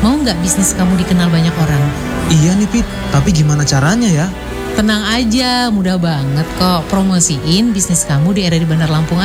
Mau nggak bisnis kamu dikenal banyak orang? Iya nih Pit, tapi gimana caranya ya? Tenang aja, mudah banget kok. Promosiin bisnis kamu di RRI Bandar Lampung